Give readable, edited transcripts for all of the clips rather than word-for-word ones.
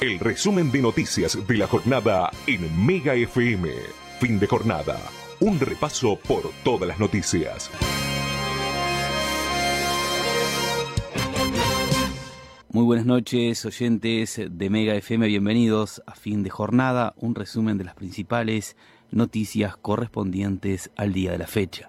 El resumen de noticias de la jornada en Mega FM. Fin de jornada. Un repaso por todas las noticias. Muy buenas noches, oyentes de Mega FM. Bienvenidos a Fin de Jornada. Un resumen de las principales noticias correspondientes al día de la fecha.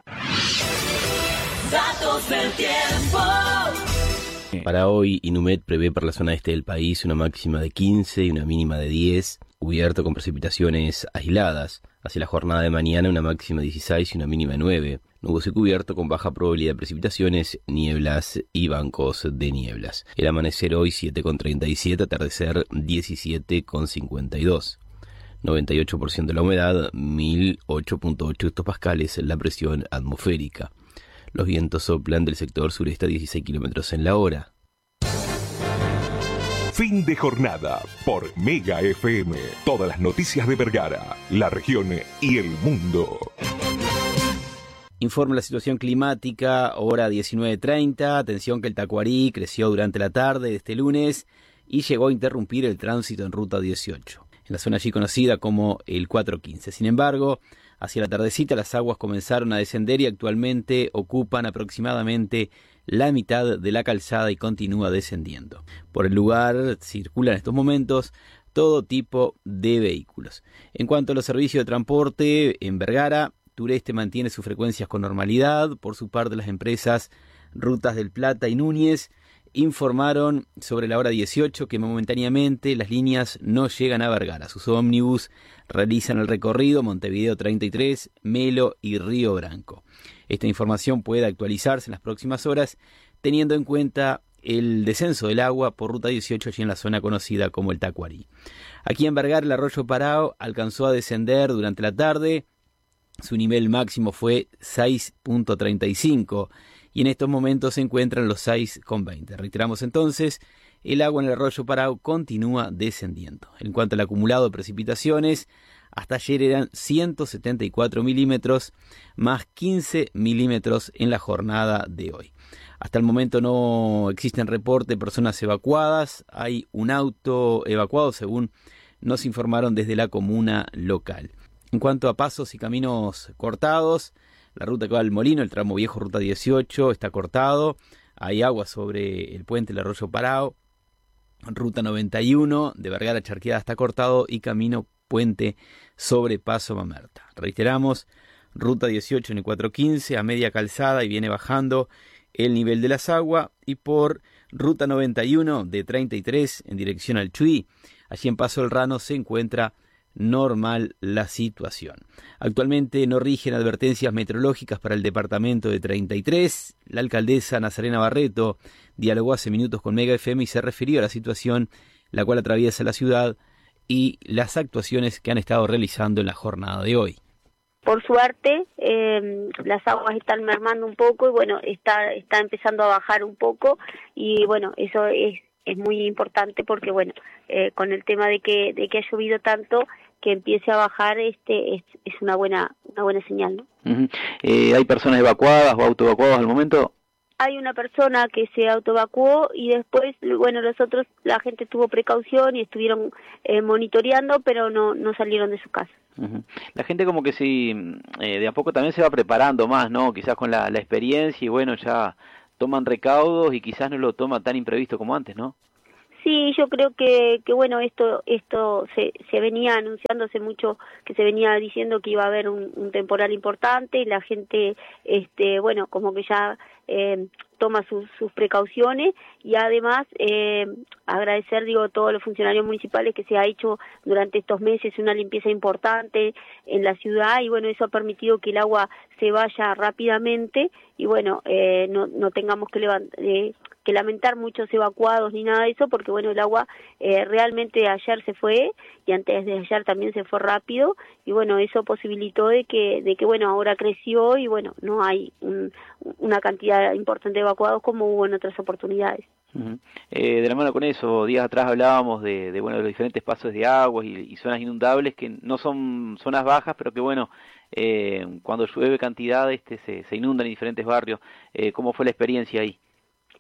Datos del tiempo. Para hoy, Inumet prevé para la zona este del país una máxima de 15 y una mínima de 10, cubierto con precipitaciones aisladas. Hacia la jornada de mañana, una máxima de 16 y una mínima de 9. Nuboso y cubierto con baja probabilidad de precipitaciones, nieblas y bancos de nieblas. El amanecer hoy 7,37, atardecer 17,52. 98% de la humedad, 1008.8 hectopascales la presión atmosférica. Los vientos soplan del sector sureste a 16 kilómetros en la hora. Fin de jornada por Mega FM. Todas las noticias de Vergara, la región y el mundo. Informe la situación climática, hora 19:30. Atención que el Tacuarí creció durante la tarde de este lunes y llegó a interrumpir el tránsito en ruta 18, en la zona allí conocida como el 415. Sin embargo, hacia la tardecita las aguas comenzaron a descender y actualmente ocupan aproximadamente la mitad de la calzada y continúa descendiendo. Por el lugar circulan en estos momentos todo tipo de vehículos. En cuanto a los servicios de transporte, en Vergara, Tureste mantiene sus frecuencias con normalidad. Por su parte, las empresas Rutas del Plata y Núñez informaron sobre la hora 18 que momentáneamente las líneas no llegan a Vergara. Sus ómnibus realizan el recorrido Montevideo 33, Melo y Río Branco. Esta información puede actualizarse en las próximas horas, teniendo en cuenta el descenso del agua por ruta 18 allí en la zona conocida como el Tacuarí. Aquí en Vergara el arroyo Parao alcanzó a descender durante la tarde. Su nivel máximo fue 6.35 y en estos momentos se encuentran los 6.20. Reiteramos entonces, el agua en el arroyo Parao continúa descendiendo. En cuanto al acumulado de precipitaciones, hasta ayer eran 174 milímetros más 15 milímetros en la jornada de hoy. Hasta el momento no existen reportes de personas evacuadas. Hay un auto evacuado según nos informaron desde la comuna local. En cuanto a pasos y caminos cortados, la ruta que va al Molino, el tramo viejo ruta 18, está cortado. Hay agua sobre el puente del arroyo Parao. Ruta 91 de Vergara a Charqueada está cortado y camino puente sobre Paso Mamerta. Reiteramos, ruta 18 en el 415 a media calzada y viene bajando el nivel de las aguas. Y por ruta 91 de 33 en dirección al Chuy, allí en Paso del Rano se encuentra normal la situación. Actualmente no rigen advertencias meteorológicas para el departamento de 33. La alcaldesa Nazarena Barreto dialogó hace minutos con Mega FM y se refirió a la situación la cual atraviesa la ciudad y las actuaciones que han estado realizando en la jornada de hoy. Por suerte, las aguas están mermando un poco y bueno, está empezando a bajar un poco y bueno, eso es muy importante porque bueno, con el tema de que ha llovido tanto, que empiece a bajar es una buena señal, ¿no? Uh-huh. ¿Hay personas evacuadas o autoevacuadas al momento? Hay una persona que se autoevacuó y después, bueno, los otros, la gente tuvo precaución y estuvieron monitoreando, pero no salieron de su casa. Uh-huh. La gente como que sí, de a poco también se va preparando más, ¿no? Quizás con la experiencia y bueno, ya toman recaudos y quizás no lo toman tan imprevisto como antes, ¿no? Sí, yo creo que bueno, esto se venía anunciando hace mucho, que se venía diciendo que iba a haber un temporal importante y la gente, bueno, como que ya toma sus precauciones y además agradecer, a todos los funcionarios municipales que se ha hecho durante estos meses una limpieza importante en la ciudad y bueno, eso ha permitido que el agua se vaya rápidamente y bueno, no tengamos que lamentar muchos evacuados ni nada de eso, porque bueno, el agua realmente ayer se fue y antes de ayer también se fue rápido y bueno, eso posibilitó de que bueno, ahora creció y bueno, no hay una cantidad importante de evacuados como hubo en otras oportunidades. Uh-huh. De la mano con eso, días atrás hablábamos de bueno, de los diferentes pasos de aguas y zonas inundables que no son zonas bajas, pero que bueno, cuando llueve cantidad se inundan en diferentes barrios. ¿Cómo fue la experiencia ahí?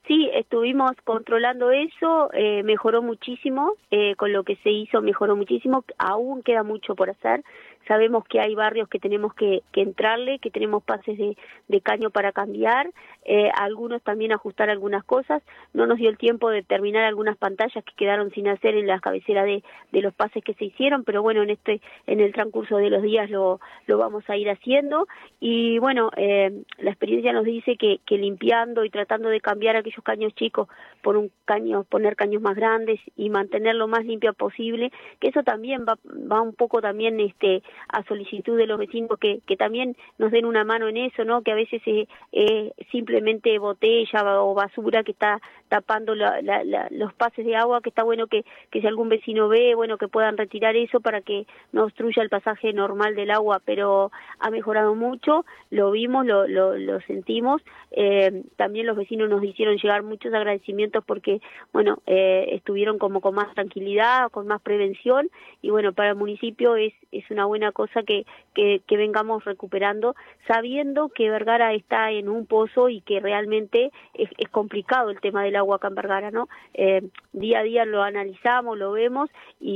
Sí, estuvimos controlando eso, mejoró muchísimo, con lo que se hizo mejoró muchísimo, aún queda mucho por hacer. Sabemos que hay barrios que tenemos que entrarle, que tenemos pases de caño para cambiar, algunos también ajustar algunas cosas. No nos dio el tiempo de terminar algunas pantallas que quedaron sin hacer en las cabeceras de los pases que se hicieron, pero bueno, en el transcurso de los días lo vamos a ir haciendo. Y bueno, la experiencia nos dice que limpiando y tratando de cambiar aquellos caños chicos por poner caños más grandes y mantener lo más limpio posible, que eso también va un poco también a solicitud de los vecinos que también nos den una mano en eso, ¿no? Que a veces es simplemente botella o basura que está tapando los pases de agua, que está bueno que si algún vecino ve, bueno, que puedan retirar eso para que no obstruya el pasaje normal del agua, pero ha mejorado mucho, lo vimos, lo sentimos. También los vecinos nos hicieron llegar muchos agradecimientos porque, bueno, estuvieron como con más tranquilidad, con más prevención, y bueno, para el municipio es una buena cosa que vengamos recuperando, sabiendo que Vergara está en un pozo y que realmente es complicado el tema del agua acá en Vergara, ¿no? Día a día lo analizamos, lo vemos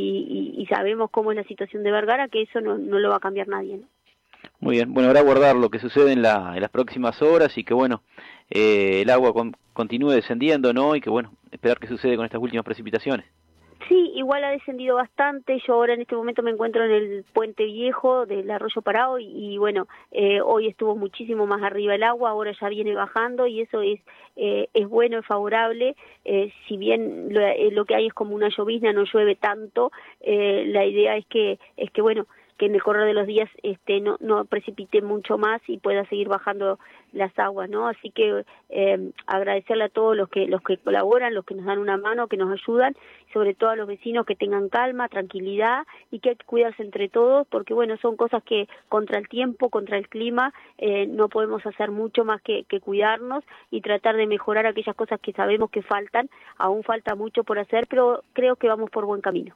y sabemos cómo es la situación de Vergara, que eso no lo va a cambiar nadie, ¿no? Muy bien, bueno, ahora guardar lo que sucede en las próximas horas y que bueno, el agua continúe descendiendo, ¿no? Y que bueno, esperar qué sucede con estas últimas precipitaciones. Sí, igual ha descendido bastante. Yo ahora en este momento me encuentro en el puente viejo del Arroyo Parado y bueno, hoy estuvo muchísimo más arriba el agua, ahora ya viene bajando y eso es bueno, es favorable. Si bien lo que hay es como una llovizna, no llueve tanto, la idea es que bueno, que en el correr de los días no precipite mucho más y pueda seguir bajando las aguas, ¿no? Así que agradecerle a todos los que colaboran, los que nos dan una mano, que nos ayudan, sobre todo a los vecinos que tengan calma, tranquilidad y que hay que cuidarse entre todos, porque bueno, son cosas que contra el tiempo, contra el clima, no podemos hacer mucho más que cuidarnos y tratar de mejorar aquellas cosas que sabemos que faltan. Aún falta mucho por hacer, pero creo que vamos por buen camino.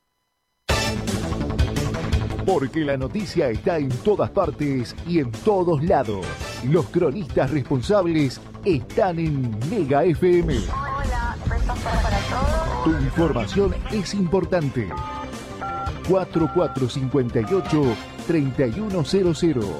Porque la noticia está en todas partes y en todos lados. Los cronistas responsables están en Mega FM. Hola, para todos. Tu información es importante. 4458-3100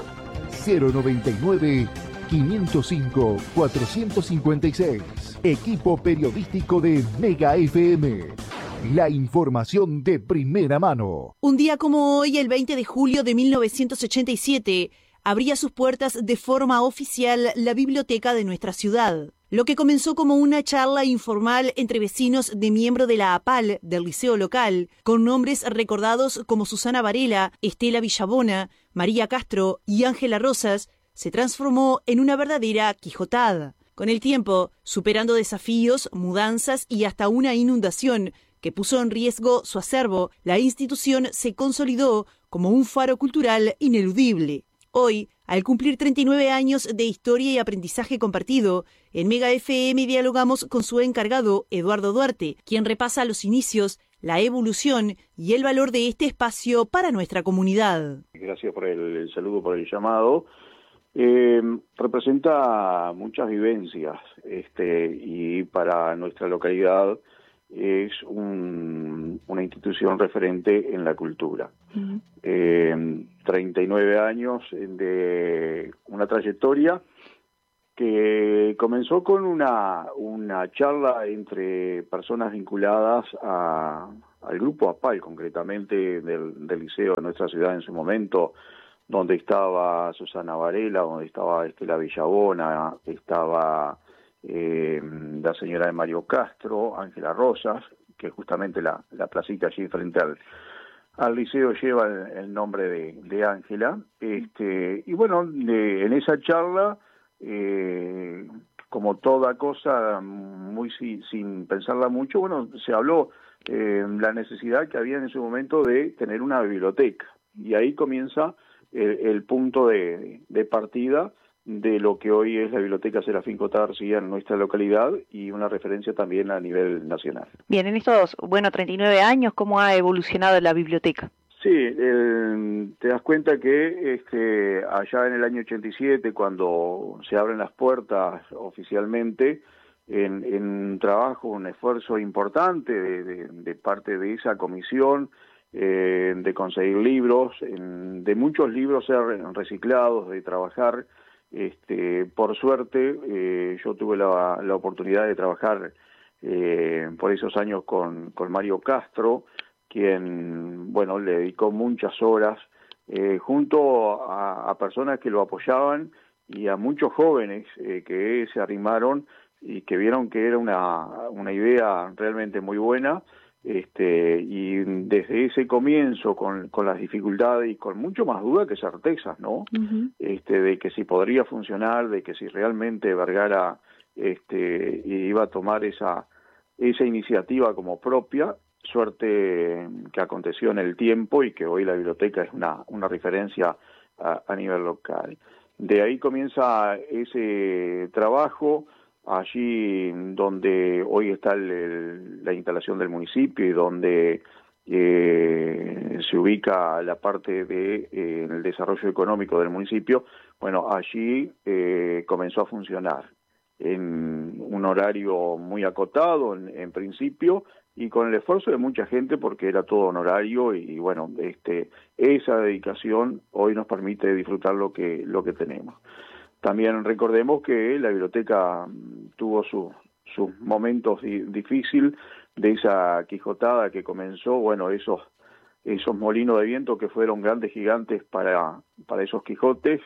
099-505-456. Equipo periodístico de Mega FM. La información de primera mano. Un día como hoy, el 20 de julio de 1987, abría sus puertas de forma oficial la biblioteca de nuestra ciudad. Lo que comenzó como una charla informal entre vecinos de miembro de la APAL del liceo local, con nombres recordados como Susana Varela, Estela Villabona, María Castro y Ángela Rosas, se transformó en una verdadera quijotada. Con el tiempo, superando desafíos, mudanzas y hasta una inundación que puso en riesgo su acervo, la institución se consolidó como un faro cultural ineludible. Hoy, al cumplir 39 años de historia y aprendizaje compartido, en Mega FM dialogamos con su encargado, Eduardo Duarte, quien repasa los inicios, la evolución y el valor de este espacio para nuestra comunidad. Gracias por el saludo, por el llamado. Representa muchas vivencias y para nuestra localidad es una institución referente en la cultura. 39 años de una trayectoria que comenzó con una charla entre personas vinculadas al grupo APAL, concretamente del liceo de nuestra ciudad en su momento, donde estaba Susana Varela, donde estaba Estela Villabona, estaba la señora de Mario Castro, Ángela Rosas, que justamente la placita allí frente al liceo lleva el nombre de Ángela. Y bueno, en esa charla, como toda cosa, muy sin pensarla mucho, bueno, se habló la necesidad que había en ese momento de tener una biblioteca. Y ahí comienza el punto de partida de lo que hoy es la Biblioteca Serafín J. García en nuestra localidad y una referencia también a nivel nacional. Bien, en estos, 39 años, ¿cómo ha evolucionado la biblioteca? Sí, te das cuenta que allá en el año 87, cuando se abren las puertas oficialmente, en un trabajo, un esfuerzo importante de parte de esa comisión, de conseguir libros, de muchos libros ser reciclados, de trabajar. Por suerte, yo tuve la oportunidad de trabajar por esos años con Mario Castro, quien, bueno, le dedicó muchas horas junto a personas que lo apoyaban y a muchos jóvenes que se arrimaron y que vieron que era una idea realmente muy buena. Y desde ese comienzo, con las dificultades y con mucho más duda que certezas, ¿no? Uh-huh. De que si podría funcionar, de que si realmente Vergara iba a tomar esa iniciativa como propia, suerte que aconteció en el tiempo y que hoy la biblioteca es una referencia a nivel local. De ahí comienza ese trabajo, allí donde hoy está la instalación del municipio y donde se ubica la parte del desarrollo económico del municipio. Bueno, allí comenzó a funcionar en un horario muy acotado en principio y con el esfuerzo de mucha gente porque era todo honorario y bueno, esa dedicación hoy nos permite disfrutar lo que tenemos. También recordemos que la biblioteca tuvo sus momentos difíciles de esa quijotada que comenzó, bueno, esos molinos de viento que fueron grandes gigantes para esos Quijotes,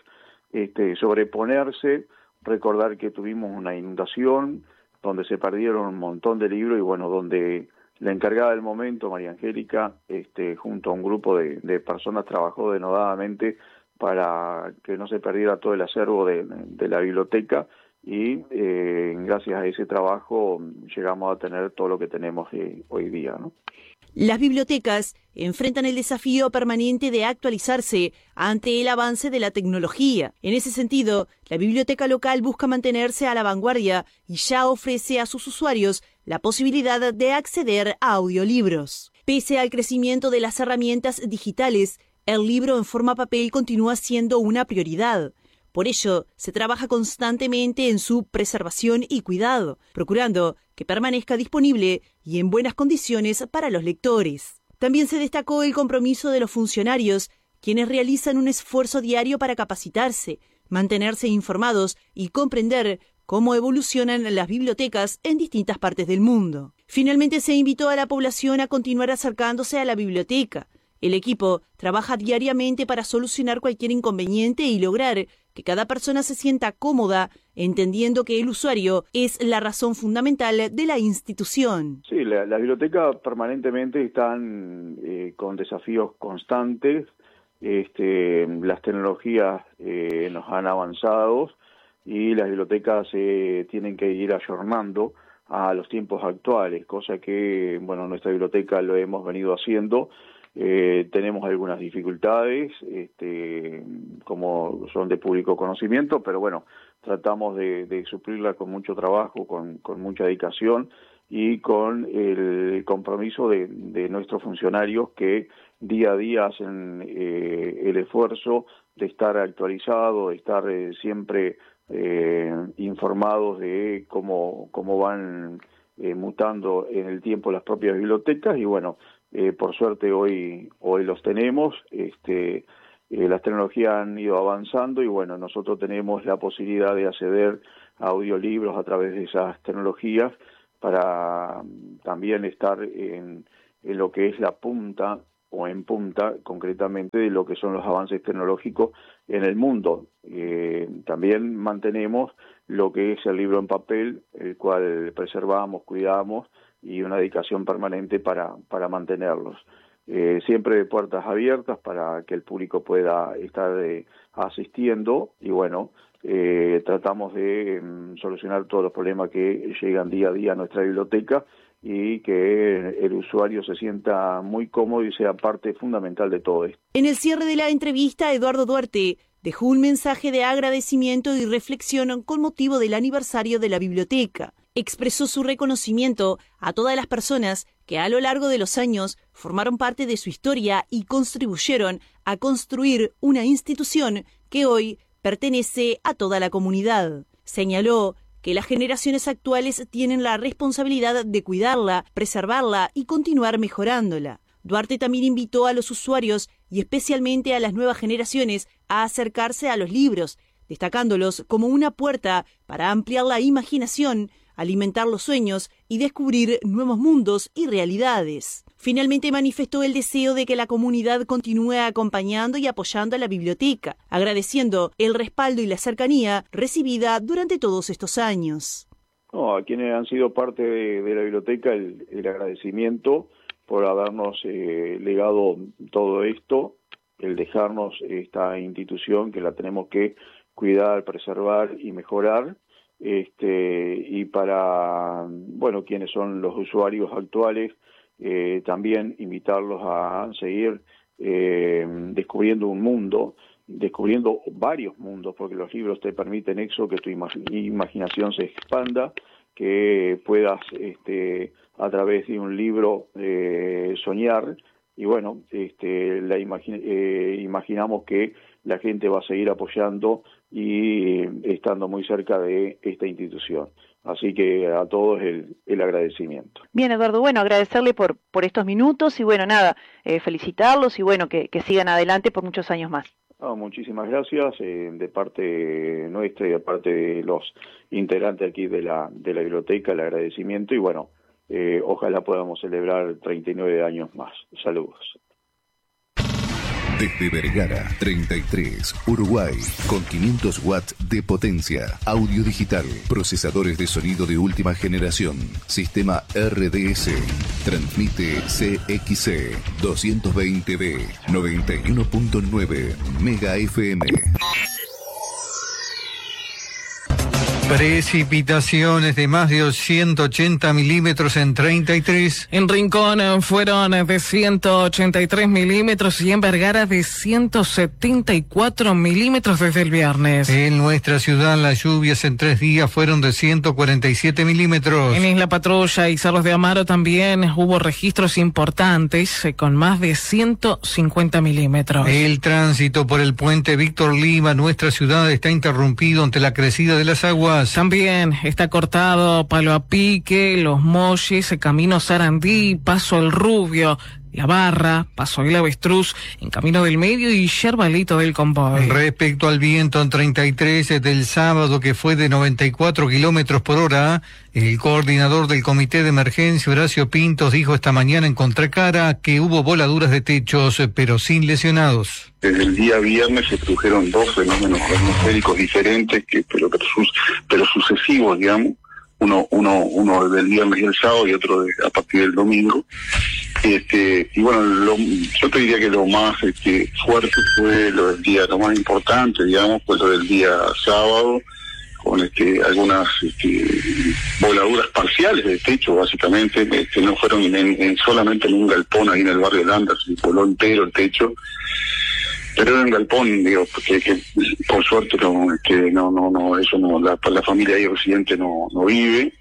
sobreponerse, recordar que tuvimos una inundación donde se perdieron un montón de libros y bueno, donde la encargada del momento, María Angélica, junto a un grupo de personas trabajó denodadamente para que no se perdiera todo el acervo de la biblioteca y gracias a ese trabajo llegamos a tener todo lo que tenemos hoy día, ¿no? Las bibliotecas enfrentan el desafío permanente de actualizarse ante el avance de la tecnología. En ese sentido, la biblioteca local busca mantenerse a la vanguardia y ya ofrece a sus usuarios la posibilidad de acceder a audiolibros. Pese al crecimiento de las herramientas digitales, el libro en forma papel continúa siendo una prioridad. Por ello, se trabaja constantemente en su preservación y cuidado, procurando que permanezca disponible y en buenas condiciones para los lectores. También se destacó el compromiso de los funcionarios, quienes realizan un esfuerzo diario para capacitarse, mantenerse informados y comprender cómo evolucionan las bibliotecas en distintas partes del mundo. Finalmente, se invitó a la población a continuar acercándose a la biblioteca. El equipo trabaja diariamente para solucionar cualquier inconveniente y lograr que cada persona se sienta cómoda, entendiendo que el usuario es la razón fundamental de la institución. Sí, las bibliotecas permanentemente están con desafíos constantes. Las tecnologías nos han avanzado y las bibliotecas tienen que ir ayornando a los tiempos actuales, cosa que, bueno, nuestra biblioteca lo hemos venido haciendo. Tenemos algunas dificultades, como son de público conocimiento, pero bueno, tratamos de suplirla con mucho trabajo, con mucha dedicación y con el compromiso de nuestros funcionarios que día a día hacen el esfuerzo de estar actualizados, de estar siempre informados de cómo van mutando en el tiempo las propias bibliotecas y bueno, por suerte hoy los tenemos, las tecnologías han ido avanzando y bueno, nosotros tenemos la posibilidad de acceder a audiolibros a través de esas tecnologías para también estar en lo que es la punta o en punta concretamente de lo que son los avances tecnológicos en el mundo. También mantenemos lo que es el libro en papel, el cual preservamos, cuidamos y una dedicación permanente para mantenerlos. Siempre de puertas abiertas para que el público pueda estar asistiendo y bueno, tratamos de solucionar todos los problemas que llegan día a día a nuestra biblioteca y que el usuario se sienta muy cómodo y sea parte fundamental de todo esto. En el cierre de la entrevista, Eduardo Duarte dejó un mensaje de agradecimiento y reflexión con motivo del aniversario de la biblioteca. Expresó su reconocimiento a todas las personas que a lo largo de los años formaron parte de su historia y contribuyeron a construir una institución que hoy pertenece a toda la comunidad. Señaló que las generaciones actuales tienen la responsabilidad de cuidarla, preservarla y continuar mejorándola. Duarte también invitó a los usuarios y especialmente a las nuevas generaciones a acercarse a los libros, destacándolos como una puerta para ampliar la imaginación, alimentar los sueños y descubrir nuevos mundos y realidades. Finalmente manifestó el deseo de que la comunidad continúe acompañando y apoyando a la biblioteca, agradeciendo el respaldo y la cercanía recibida durante todos estos años. A quienes han sido parte de la biblioteca, el agradecimiento por habernos legado todo esto, el dejarnos esta institución que la tenemos que cuidar, preservar y mejorar. Y para, quienes son los usuarios actuales, también invitarlos a seguir descubriendo un mundo, descubriendo varios mundos, porque los libros te permiten eso, que tu imaginación se expanda, que puedas a través de un libro soñar, y imaginamos que la gente va a seguir apoyando y estando muy cerca de esta institución. Así que a todos el agradecimiento. Bien, Eduardo, agradecerle por estos minutos y felicitarlos y que sigan adelante por muchos años más. Muchísimas gracias de parte nuestra y de parte de los integrantes aquí de la biblioteca, el agradecimiento y ojalá podamos celebrar 39 años más. Saludos. Desde Vergara, 33, Uruguay, con 500 watts de potencia, audio digital, procesadores de sonido de última generación, sistema RDS, transmite CXC 220B, 91.9 Mega FM. Precipitaciones de más de 180 milímetros en 33. En Rincón fueron de 183 milímetros y en Vergara de 174 milímetros desde el viernes. En nuestra ciudad las lluvias en 3 días fueron de 147 milímetros. En Isla Patrulla y Cerros de Amaro también hubo registros importantes con más de 150 milímetros. El tránsito por el puente Víctor Lima, nuestra ciudad, está interrumpido ante la crecida de las aguas. También está cortado Palo a Pique, Los Molles, Camino Sarandí, Paso el Rubio, La Barra, Paso el Avestruz, en Camino del Medio y Yerbalito del Convoy. Respecto al viento en 33 del sábado, que fue de 94 kilómetros por hora, el coordinador del Comité de Emergencia, Horacio Pintos, dijo esta mañana en Contracara que hubo voladuras de techos, pero sin lesionados. Desde el día viernes se produjeron 2 fenómenos atmosféricos diferentes, pero sucesivos, digamos. Uno del viernes y el sábado y otro a partir del domingo. Yo te diría que lo más fuerte fue lo del día, lo más importante, digamos, fue lo del día sábado, con algunas voladuras parciales de techo, básicamente, no fueron solamente en un galpón ahí en el barrio Landa, se voló entero el techo. Pero era un galpón, digo, que por suerte eso no, la familia ahí residente no vive,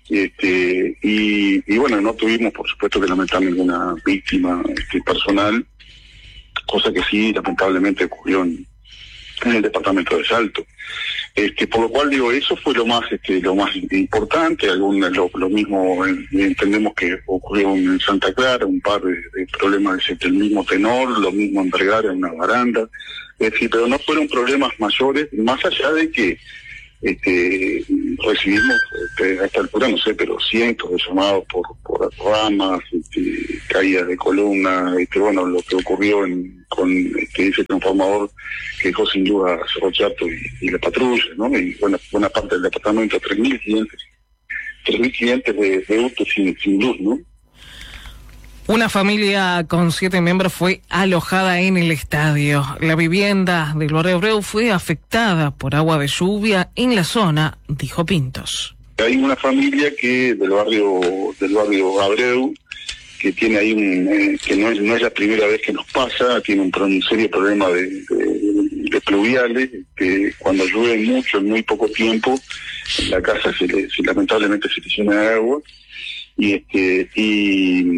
no tuvimos, por supuesto, que lamentar ninguna víctima personal, cosa que sí, lamentablemente ocurrió en el departamento de Salto. Por lo cual digo, eso fue lo más importante. Lo mismo entendemos que ocurrió en Santa Clara, un par de problemas del mismo tenor, lo mismo en Vergara, en una baranda, pero no fueron problemas mayores, más allá de que recibimos a esta altura, no sé, pero cientos de llamados por ramas, caídas de columna, lo que ocurrió con ese transformador que dejó sin duda Cerro Chato y La Patrulla, ¿no? Y buena parte del departamento, 3.000 clientes de autos sin luz, ¿no? Una familia con 7 miembros fue alojada en el estadio. La vivienda del barrio Abreu fue afectada por agua de lluvia en la zona, dijo Pintos. Hay una familia que del barrio Abreu, que tiene ahí que no es la primera vez que nos pasa, tiene un serio problema de pluviales, que cuando llueve mucho en muy poco tiempo, la casa lamentablemente se le llena de agua, y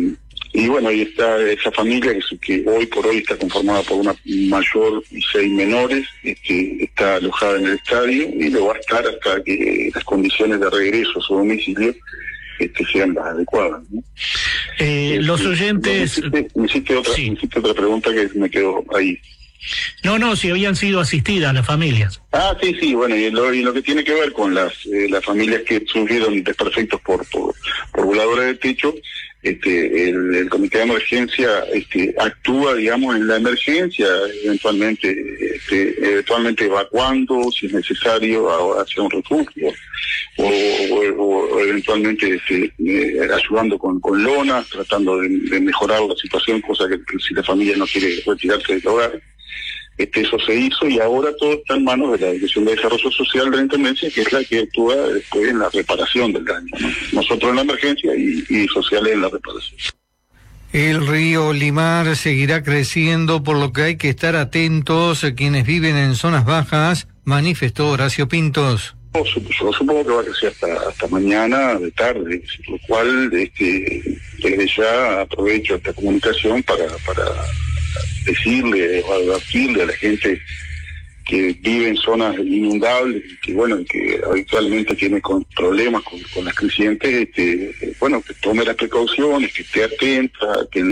Y bueno, ahí está esa familia que hoy por hoy está conformada por una mayor y 6 menores, está alojada en el estadio y lo va a estar hasta que las condiciones de regreso a su domicilio sean las adecuadas, ¿no? Los oyentes... Me hiciste otra pregunta que me quedó ahí. No, si habían sido asistidas las familias. Sí, bueno, y lo que tiene que ver con las familias que sufrieron desperfectos por voladores de techo, el comité de emergencia actúa, digamos, en la emergencia, eventualmente evacuando, si es necesario, hacia un refugio, o eventualmente ayudando con lonas, tratando de mejorar la situación, cosa que si la familia no quiere retirarse del hogar. Eso se hizo y ahora todo está en manos de la Dirección de Desarrollo Social de la Intendencia, que es la que actúa después en la reparación del daño, ¿no? Nosotros en la emergencia y sociales en la reparación. El río Limar seguirá creciendo, por lo que hay que estar atentos quienes viven en zonas bajas, manifestó Horacio Pintos. Yo supongo que va a crecer hasta mañana de tarde, lo cual desde ya aprovecho esta comunicación para decirle o advertirle a la gente que vive en zonas inundables, que habitualmente tiene problemas con las crecientes, que tome las precauciones, que esté atenta, que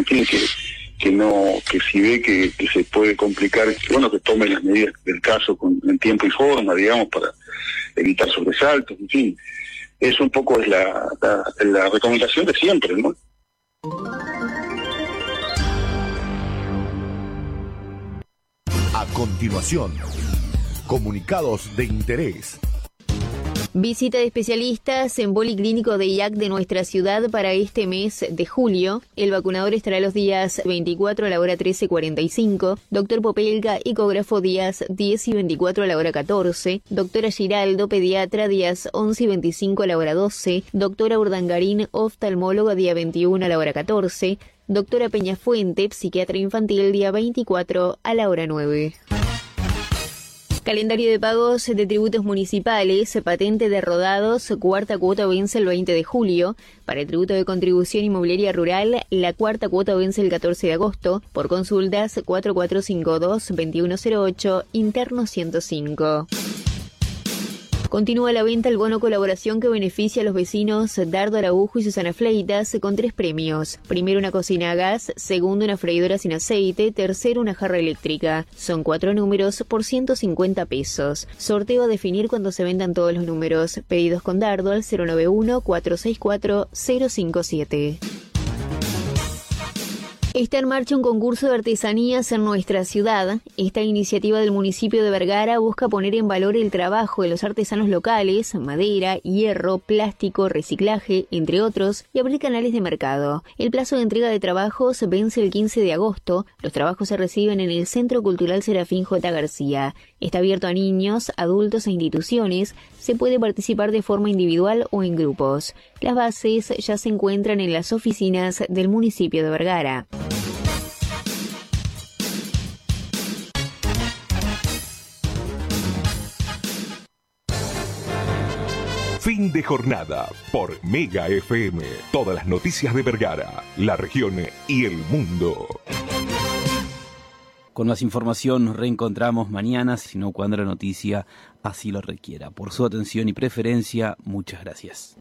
si ve que se puede complicar, que tome las medidas del caso en tiempo y forma, digamos, para evitar sobresaltos, en fin. Eso un poco es la recomendación de siempre, ¿no? A continuación, comunicados de interés. Visita de especialistas en policlínico de IAC de nuestra ciudad para este mes de julio. El vacunador estará los días 24 a la hora 13:45, doctor Popelga, ecógrafo días 10 y 24 a la hora 14, doctora Giraldo, pediatra días 11 y 25 a la hora 12, doctora Urdangarín, oftalmóloga día 21 a la hora 14, doctora Peñafuente, psiquiatra infantil día 24 a la hora 9. Calendario de pagos de tributos municipales, patente de rodados, cuarta cuota vence el 20 de julio. Para el tributo de contribución inmobiliaria rural, la cuarta cuota vence el 14 de agosto. Por consultas, 4452-2108, interno 105. Continúa la venta el bono colaboración que beneficia a los vecinos Dardo Araujo y Susana Fleitas con 3 premios. Primero, una cocina a gas. Segundo, una freidora sin aceite. Tercero, una jarra eléctrica. Son 4 números por 150 pesos. Sorteo a definir cuando se vendan todos los números. Pedidos con Dardo al 091-464-057. Está en marcha un concurso de artesanías en nuestra ciudad. Esta iniciativa del municipio de Vergara busca poner en valor el trabajo de los artesanos locales, madera, hierro, plástico, reciclaje, entre otros, y abrir canales de mercado. El plazo de entrega de trabajos vence el 15 de agosto. Los trabajos se reciben en el Centro Cultural Serafín J. García. Está abierto a niños, adultos e instituciones. Se puede participar de forma individual o en grupos. Las bases ya se encuentran en las oficinas del municipio de Vergara. Fin de jornada por Mega FM. Todas las noticias de Vergara, la región y el mundo. Con más información nos reencontramos mañana, sino cuando la noticia así lo requiera. Por su atención y preferencia, muchas gracias.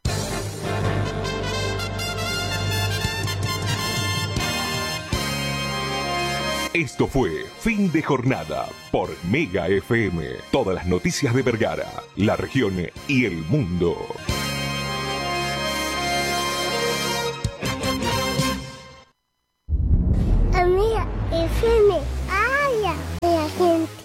Esto fue Fin de Jornada por Mega FM. Todas las noticias de Vergara, la región y el mundo. Mega FM.